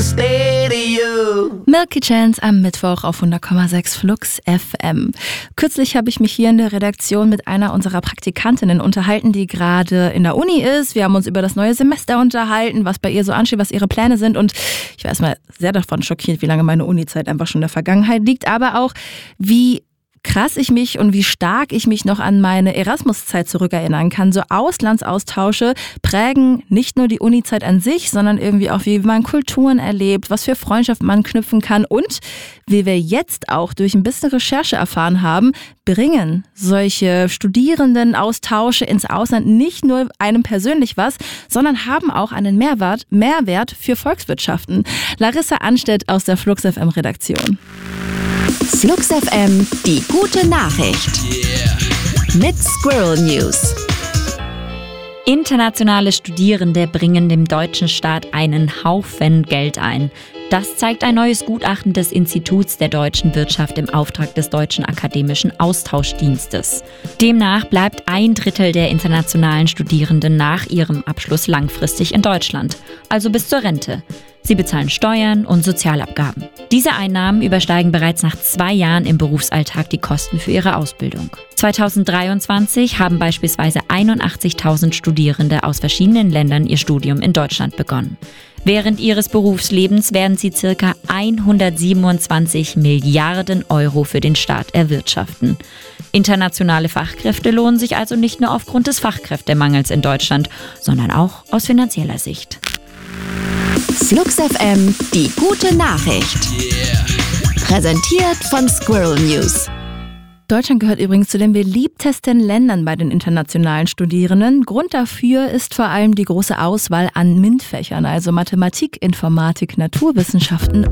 steady you. Milky Chance am Mittwoch auf 100,6 Flux FM. Kürzlich habe ich mich hier in der Redaktion mit einer unserer Praktikantinnen unterhalten, die gerade in der Uni ist. Wir haben uns über das neue Semester unterhalten, was bei ihr so ansteht, was ihre Pläne sind. Und ich war erstmal sehr davon schockiert, wie lange meine Uni-Zeit einfach schon in der Vergangenheit liegt. Aber auch, wie krass ich mich und wie stark ich mich noch an meine Erasmus-Zeit zurückerinnern kann. So Auslandsaustausche prägen nicht nur die Uni-Zeit an sich, sondern irgendwie auch, wie man Kulturen erlebt, was für Freundschaften man knüpfen kann und wie wir jetzt auch durch ein bisschen Recherche erfahren haben, bringen solche Studierendenaustausche ins Ausland nicht nur einem persönlich was, sondern haben auch einen Mehrwert für Volkswirtschaften. Larissa Anstedt aus der Flux FM Redaktion. Flux FM, die gute Nachricht. Mit Squirrel News. Internationale Studierende bringen dem deutschen Staat einen Haufen Geld ein. Das zeigt ein neues Gutachten des Instituts der deutschen Wirtschaft im Auftrag des Deutschen Akademischen Austauschdienstes. Demnach bleibt 1/3 der internationalen Studierenden nach ihrem Abschluss langfristig in Deutschland, also bis zur Rente. Sie bezahlen Steuern und Sozialabgaben. Diese Einnahmen übersteigen bereits nach 2 Jahren im Berufsalltag die Kosten für ihre Ausbildung. 2023 haben beispielsweise 81.000 Studierende aus verschiedenen Ländern ihr Studium in Deutschland begonnen. Während ihres Berufslebens werden sie ca. 127 Milliarden Euro für den Staat erwirtschaften. Internationale Fachkräfte lohnen sich also nicht nur aufgrund des Fachkräftemangels in Deutschland, sondern auch aus finanzieller Sicht. Flux FM, die gute Nachricht. Präsentiert von Squirrel News. Deutschland gehört übrigens zu den beliebtesten Ländern bei den internationalen Studierenden. Grund dafür ist vor allem die große Auswahl an MINT-Fächern, also Mathematik, Informatik, Naturwissenschaften